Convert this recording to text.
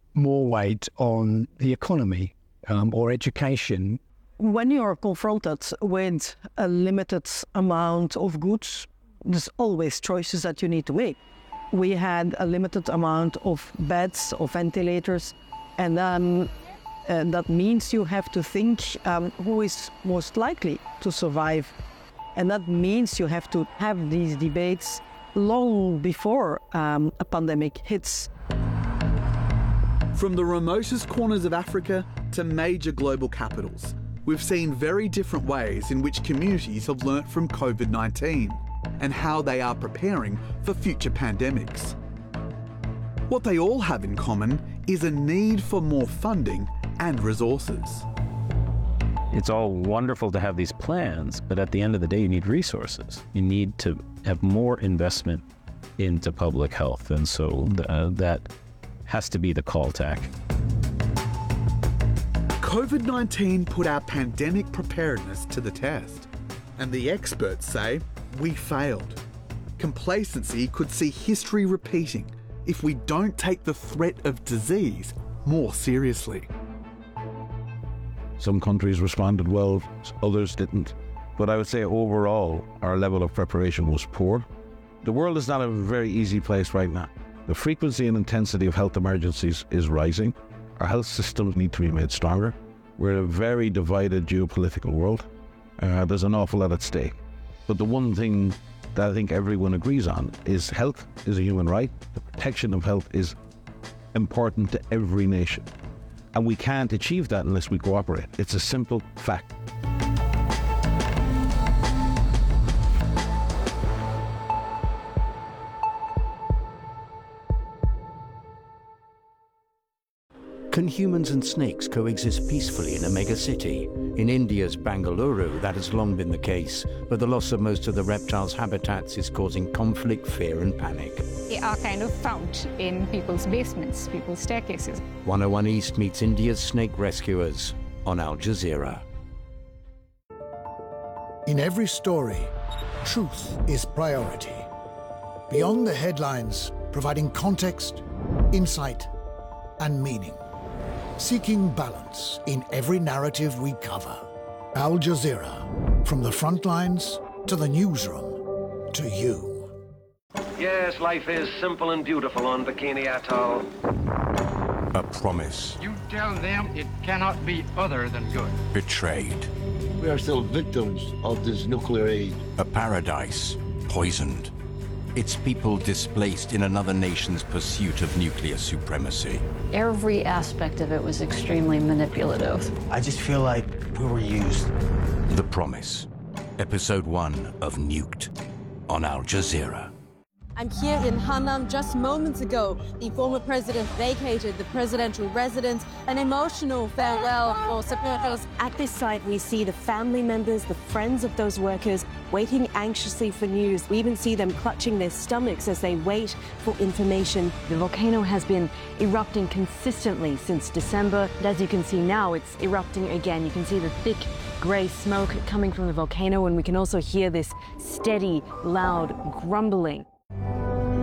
more weight on the economy or education. When you are confronted with a limited amount of goods, there's always choices that you need to make. We had a limited amount of beds, of ventilators, and that means you have to think who is most likely to survive. And that means you have to have these debates long before a pandemic hits. From the remotest corners of Africa to major global capitals, we've seen very different ways in which communities have learnt from COVID-19 and how they are preparing for future pandemics. What they all have in common is a need for more funding and resources. It's all wonderful to have these plans, but at the end of the day, you need resources. You need to have more investment into public health, and so that has to be the call to action. COVID-19 put our pandemic preparedness to the test, and the experts say we failed. Complacency could see history repeating if we don't take the threat of disease more seriously. Some countries responded well, others didn't. But I would say overall, our level of preparation was poor. The world is not a very easy place right now. The frequency and intensity of health emergencies is rising. Our health systems need to be made stronger. We're in a very divided geopolitical world. There's an awful lot at stake. But the one thing that I think everyone agrees on is health is a human right. The protection of health is important to every nation. And we can't achieve that unless we cooperate. It's a simple fact. Can humans and snakes coexist peacefully in a megacity? In India's Bangalore, that has long been the case, but the loss of most of the reptiles' habitats is causing conflict, fear and panic. They are kind of found in people's basements, people's staircases. 101 East meets India's snake rescuers on Al Jazeera. In every story, truth is priority. Beyond the headlines, providing context, insight, and meaning. Seeking balance in every narrative we cover. Al Jazeera, from the front lines to the newsroom to you. Yes, life is simple and beautiful on Bikini Atoll. A promise. You tell them it cannot be other than good. Betrayed. We are still victims of this nuclear age. A paradise poisoned. Its people displaced in another nation's pursuit of nuclear supremacy. Every aspect of it was extremely manipulative. I just feel like we were used. The Promise. Episode 1 of Nuked on Al Jazeera. I'm here in Hanam. Just moments ago, the former president vacated the presidential residence, an emotional farewell for supporters. At this site, we see the family members, the friends of those workers, waiting anxiously for news. We even see them clutching their stomachs as they wait for information. The volcano has been erupting consistently since December. And as you can see now, it's erupting again. You can see the thick grey smoke coming from the volcano, and we can also hear this steady, loud grumbling.